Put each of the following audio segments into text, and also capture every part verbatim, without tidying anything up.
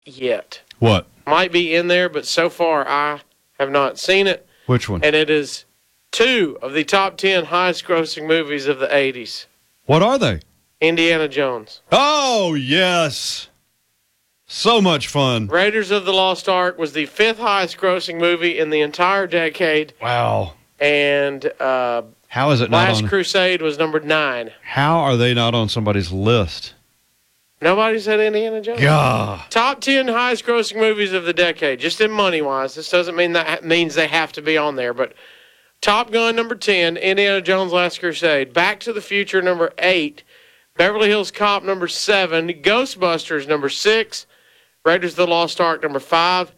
yet. What? Might be in there, but so far I have not seen it. Which one? And it is two of the top ten highest-grossing movies of the eighties. What are they? Indiana Jones. Oh, yes. So much fun. Raiders of the Lost Ark was the fifth highest-grossing movie in the entire decade. Wow. And uh, how is it not Last on? Crusade was number nine. How are they not on somebody's list? Nobody said Indiana Jones. God. Top ten highest-grossing movies of the decade, just in money-wise. This doesn't mean that means they have to be on there, but Top Gun number ten, Indiana Jones: Last Crusade, Back to the Future number eight, Beverly Hills Cop number seven, Ghostbusters number six, Raiders of the Lost Ark number five,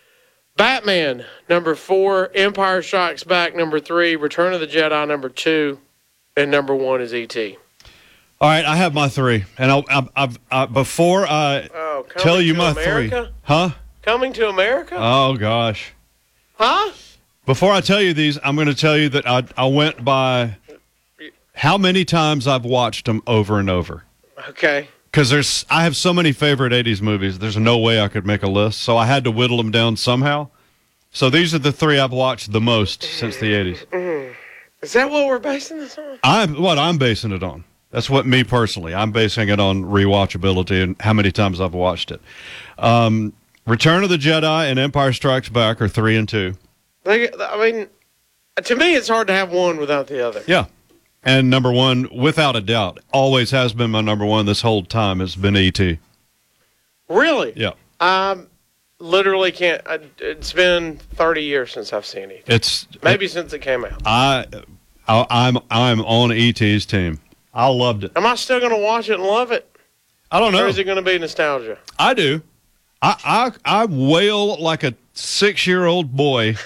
Batman number four, Empire Strikes Back number three, Return of the Jedi number two, and number one is E T All right, I have my three, and I'll, I, I, I, before I oh, tell you my America? three, huh? Coming to America? Oh gosh, huh? Before I tell you these, I'm going to tell you that I I went by how many times I've watched them over and over. Okay. Because there's I have so many favorite eighties movies. There's no way I could make a list, so I had to whittle them down somehow. So these are the three I've watched the most since the eighties. Mm-hmm. Is that what we're basing this on? I'm what I'm basing it on. That's what me personally. I'm basing it on rewatchability and how many times I've watched it. Um, Return of the Jedi and Empire Strikes Back are three and two. I mean, to me, it's hard to have one without the other. Yeah. And number one, without a doubt, always has been my number one this whole time, has been E T Really? Yeah. I literally can't. I, it's been thirty years since I've seen E T It's Maybe it, since it came out. I, I, I'm I'm on E T's team. I loved it. Am I still going to watch it and love it? I don't know. Or is it going to be nostalgia? I do. I, I, I wail like a six-year-old boy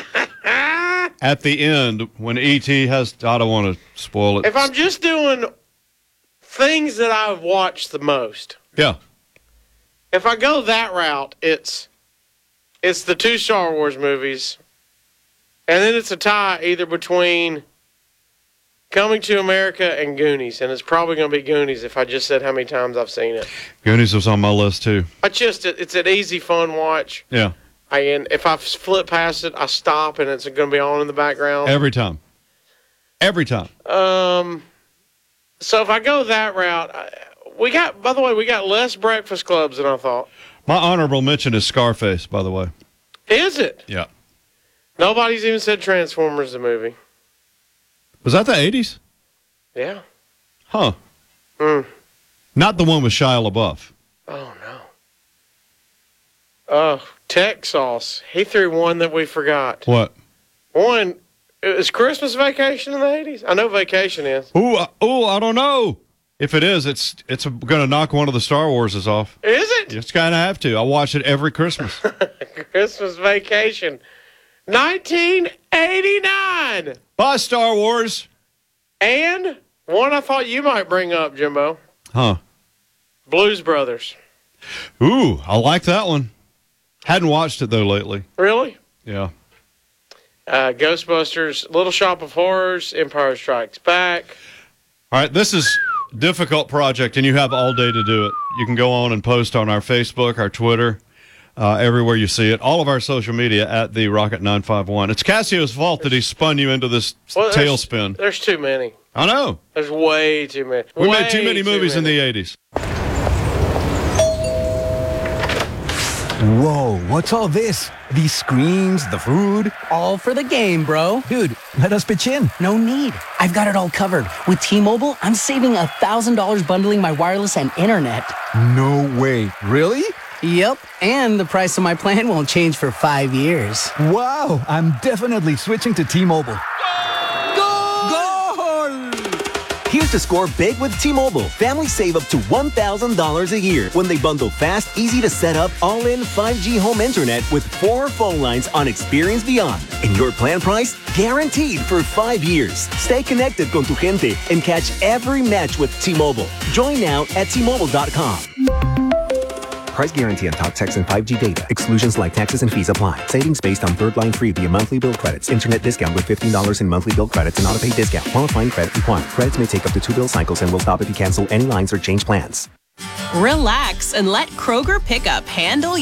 at the end when E T has, I don't want to spoil it. If I'm just doing things that I've watched the most. Yeah. If I go that route, it's it's the two Star Wars movies, and then it's a tie either between Coming to America and Goonies, and it's probably going to be Goonies if I just said how many times I've seen it. Goonies was on my list, too. I just, it's an easy, fun watch. Yeah. I, and if I flip past it, I stop, and it's going to be on in the background. Every time. Every time. Um. So if I go that route, I, we got, by the way, we got less breakfast clubs than I thought. My honorable mention is Scarface, by the way. Is it? Yeah. Nobody's even said Transformers the movie. Was that the eighties? Yeah. Huh. Mm. Not the one with Shia LaBeouf. Oh, no. Oh, Tech Sauce. He threw one that we forgot. What? One, is Christmas Vacation in the eighties? I know Vacation is. Ooh, uh, ooh, I don't know. If it is, it's it's going to knock one of the Star Warses off. Is it? It's going to have to. I watch it every Christmas. Christmas Vacation. nineteen eighty-nine. Bye, Star Wars. And one I thought you might bring up, Jimbo. Huh. Blues Brothers. Ooh, I like that one. Hadn't watched it, though, lately. Really? Yeah. Uh, Ghostbusters, Little Shop of Horrors, Empire Strikes Back. All right, this is a difficult project, and you have all day to do it. You can go on and post on our Facebook, our Twitter, uh, everywhere you see it. All of our social media at the Rocket nine five one. It's Cassio's fault that he spun you into this well, there's, tailspin. There's too many. I know. There's way too many. We way made too many movies too many. in the eighties. Whoa, what's all this? These screens, the food? All for the game, bro. Dude, let us pitch in. No need. I've got it all covered. With T-Mobile, I'm saving one thousand dollars bundling my wireless and internet. No way. Really? Yep, and the price of my plan won't change for five years. Wow, I'm definitely switching to T-Mobile. Here's to score big with T-Mobile. Families save up to one thousand dollars a year when they bundle fast, easy to set up, all-in five G home internet with four phone lines on Experience Beyond. And your plan price? Guaranteed for five years. Stay connected con tu gente and catch every match with T-Mobile. Join now at T Mobile dot com. Price guarantee on top text and five G data. Exclusions like taxes and fees apply. Savings based on third line free via monthly bill credits. Internet discount with fifteen dollars in monthly bill credits and auto-pay discount. Qualifying credit required. Credits may take up to two bill cycles and will stop if you cancel any lines or change plans. Relax and let Kroger Pickup handle